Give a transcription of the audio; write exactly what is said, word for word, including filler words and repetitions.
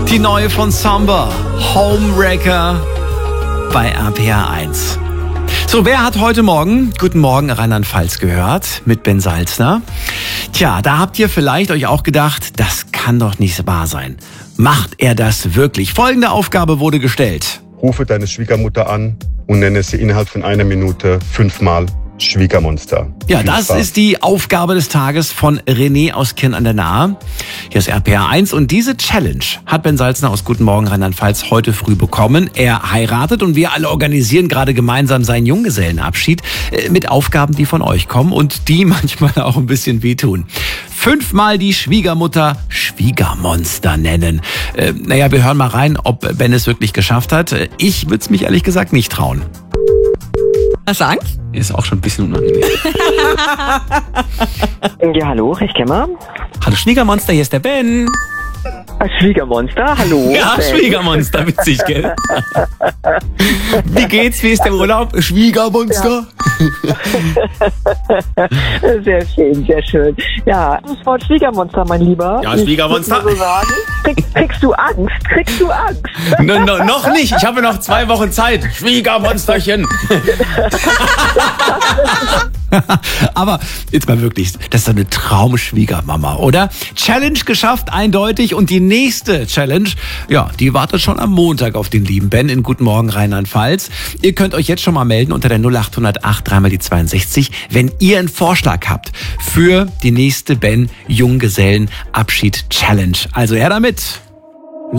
Die neue von Samba, Homewrecker bei R P R eins. So, wer hat heute Morgen Guten Morgen Rheinland-Pfalz gehört mit Ben Salzner? Tja, da habt ihr vielleicht euch auch gedacht, das kann doch nicht wahr sein. Macht er das wirklich? Folgende Aufgabe wurde gestellt. Rufe deine Schwiegermutter an und nenne sie innerhalb von einer Minute fünfmal Schwiegermonster. Ja, Viel das Spaß. ist die Aufgabe des Tages von René aus Kirn an der Nahe. Hier ist R P R eins und diese Challenge hat Ben Salzner aus Guten Morgen Rheinland-Pfalz heute früh bekommen. Er heiratet und wir alle organisieren gerade gemeinsam seinen Junggesellenabschied äh, mit Aufgaben, die von euch kommen und die manchmal auch ein bisschen wehtun. Fünfmal die Schwiegermutter Schwiegermonster nennen. Äh, naja, wir hören mal rein, ob Ben es wirklich geschafft hat. Ich würde es mich ehrlich gesagt nicht trauen. Hast du Angst? Ist auch schon ein bisschen unangenehm. Ja, hallo, ich kenne Hallo Schwiegermonster, hier ist der Ben. Schwiegermonster, hallo. Ja, Schwiegermonster, witzig, gell? Wie geht's? Wie ist der Urlaub? Schwiegermonster? Sehr schön, sehr schön. Ja, das Wort Schwiegermonster, mein Lieber. Ja, Schwiegermonster. Ich würd mal so sagen. Krieg, kriegst du Angst? Kriegst du Angst? No, no, noch nicht, ich habe noch zwei Wochen Zeit. Schwiegermonsterchen. Aber jetzt mal wirklich, das ist eine Traumschwiegermama, oder? Challenge geschafft, eindeutig. Und die nächste Challenge, ja, die wartet schon am Montag auf den lieben Ben in Guten Morgen Rheinland-Pfalz. Ihr könnt euch jetzt schon mal melden unter der null acht null acht dreimal die zweiundsechzig, wenn ihr einen Vorschlag habt für die nächste Ben Junggesellen-Abschied-Challenge. Also her damit!